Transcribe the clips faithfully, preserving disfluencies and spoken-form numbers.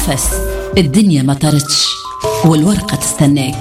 تنفس، الدنيا ما طارتش والورقة تستناك.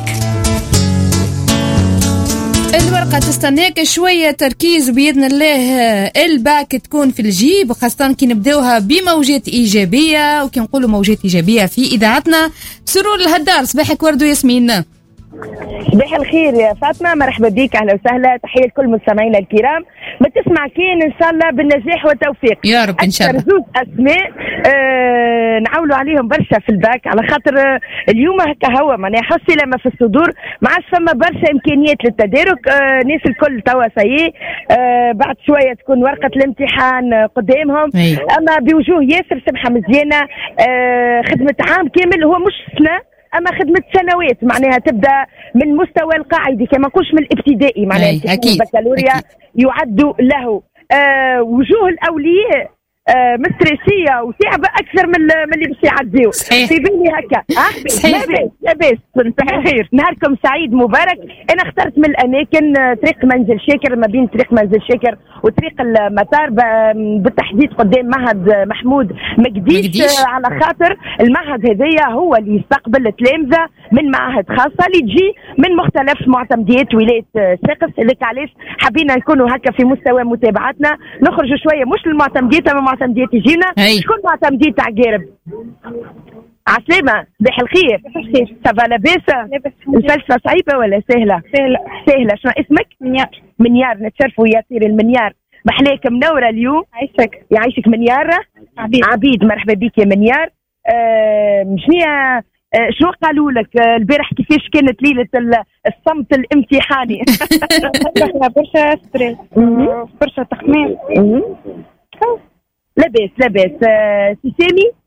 الورقة تستناك شوية تركيز بإذن الله. الباك تكون في الجيب، خاصة كي نبداوها بموجات إيجابية، وكي نقولوا موجات إيجابية في إذاعتنا. سرور الهدار، صباحك ورد وياسمين. صباح الخير يا فاطمة، مرحبا بك، أهلا وسهلا، تحية لكل مستمعينا الكرام. ما تسمع كين إن شاء الله بالنجاح والتوفيق يا رب إن شاء الله. زوج أسماء آه نعولوا عليهم برشا في الباك، على خاطر آه اليوم هكا هو معناها حسي لما في الصدور ما عادش فما برشا إمكانيات للتدارك. آه ناس الكل توا سيء آه بعد شوية تكون ورقة الامتحان آه قدامهم. أي. أما بوجوه ياسر سمحة مزيانة. آه خدمة عام كامل، هو مش سنة أما خدمة سنوات، معناها تبدأ من مستوى القاعدي كما نقولش من الابتدائي، معناها البكالوريا يعد له. آه وجوه الأولياء آه مستريسية وصعبة أكثر من من اللي باش يعديو في بالي هكا. ها لاباس لاباس. صباح الخير، نهاركم سعيد مبارك. أنا اخترت من الأماكن طريق منزل شاكر، ما بين طريق منزل شاكر وطريق المطار، بالتحديد قدام معهد محمود مقديش. آه على خاطر المعهد هذايا هو اللي يستقبل التلامذة من معاهد خاصة اللي تجي من مختلف معتمديات ولاية ساقس. لك علاش حبينا نكونوا هكا في مستوى متابعتنا، نخرجوا شوية مش للمعتمديات أما معتمديات يجينا. شكون معتمديات تاع قارب؟ عسلامة، صباح الخير. الخير، صافا لاباس؟ الفلسفة صعيبة ولا سهلة؟ سهلة. سهلة. شنو اسمك؟ منيار. منيار، نتشرفوا يا سير المنيار. محلاك منورة اليوم. عايشك. يعيشك منيار. عبيد. عبيد، مرحبا بك يا منيار. آه شنو آه شنو قالوا لك آه البارح كيفاش كانت ليلة الصمت الامتحاني؟ برشا ستريس، برشا تخمين. لاباس لاباس. آه سي سامي؟